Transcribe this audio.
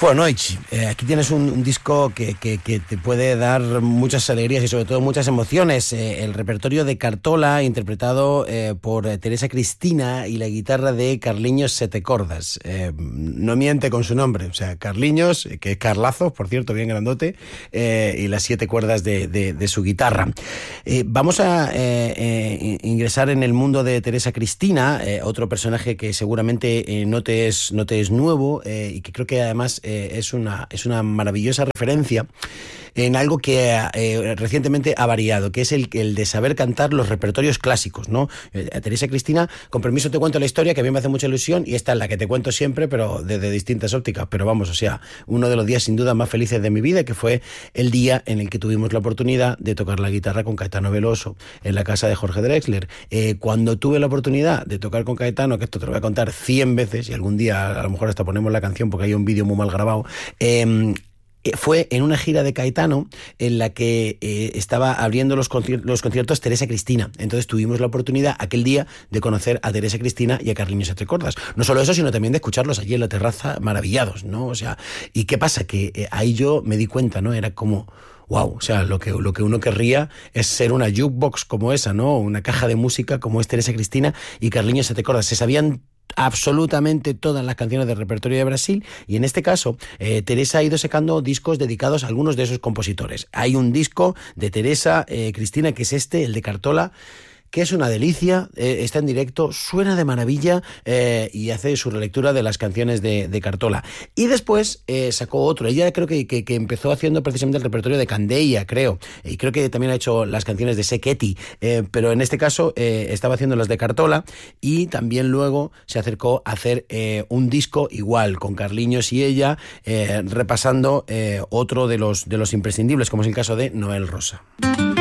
Bueno, Noichi, aquí tienes un disco que te puede dar muchas alegrías y sobre todo muchas emociones. El repertorio de Cartola, interpretado por Teresa Cristina, y la guitarra de Carliños Setecordas. No miente con su nombre, o sea, Carliños, que es Carlazos, por cierto, bien grandote, y las 7 cuerdas de su guitarra. Vamos a ingresar en el mundo de Teresa Cristina, otro personaje que seguramente no te es nuevo, y que creo que además es una maravillosa referencia en algo que recientemente ha variado, que es el de saber cantar los repertorios clásicos, ¿no? A Teresa Cristina, con permiso te cuento la historia, que a mí me hace mucha ilusión, y esta es la que te cuento siempre, pero desde distintas ópticas. Pero vamos, o sea, uno de los días sin duda más felices de mi vida, que fue el día en el que tuvimos la oportunidad de tocar la guitarra con Caetano Veloso en la casa de Jorge Drexler. Cuando tuve la oportunidad de tocar con Caetano, que esto te lo voy a contar 100 veces, y algún día a lo mejor hasta ponemos la canción porque hay un vídeo muy mal grabado, fue en una gira de Caetano en la que estaba abriendo los conciertos Teresa Cristina. Entonces tuvimos la oportunidad aquel día de conocer a Teresa Cristina y a Carliños Setecordas. No solo eso, sino también de escucharlos allí en la terraza maravillados, ¿no? O sea, ¿y qué pasa? Que ahí yo me di cuenta, ¿no? Era como... wow, o sea, lo que uno querría es ser una jukebox como esa, ¿no? Una caja de música como es Teresa Cristina y Carliños Setecordas. Se sabían absolutamente todas las canciones del repertorio de Brasil, y en este caso Teresa ha ido sacando discos dedicados a algunos de esos compositores. Hay un disco de Teresa Cristina, que es el de Cartola, que es una delicia, está en directo, suena de maravilla, y hace su relectura de las canciones de Cartola. Y después sacó otro. Ella creo que empezó haciendo precisamente el repertorio de Candeia, creo. Y creo que también ha hecho las canciones de Seketi, pero en este caso estaba haciendo las de Cartola, y también luego se acercó a hacer un disco igual, con Carliños y ella, repasando otro de los imprescindibles, como es el caso de Noel Rosa.